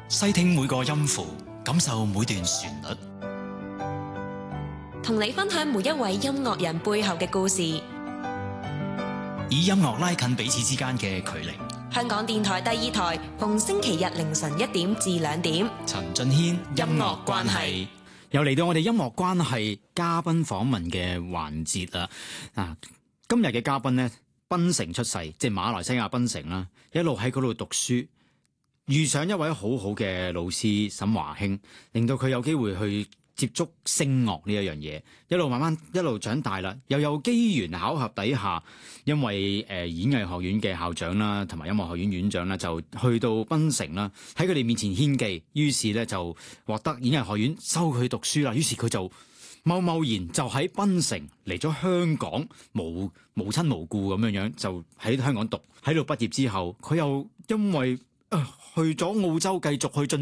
細聽每個音符，感受每段旋律， 同你分享每一位音樂人背後嘅故事， 以音樂拉近彼此之間嘅距離。 香港電台第2台，逢星期日凌晨1點至2點， 陳俊軒音樂關係又嚟到我哋音樂關係嘉賓訪問嘅環節啦。今日嘅嘉賓呢，檳城出世，即係馬來西亞檳城啦，一路喺嗰度讀書，遇上一位好好嘅老師沈華興，令到佢有機會去接觸聲樂呢一樣嘢，一路慢慢一路長大啦，又有機緣巧合底下，因為演藝學院嘅校長啦，同埋音樂學院院長啦，就去到檳城啦，喺佢哋面前獻技，於是咧就獲得演藝學院收佢讀書啦，於是佢就貿然就喺檳城嚟咗香港，無親無故咁樣就喺香港讀，喺度畢業之後，佢又因為去咗澳洲繼續去進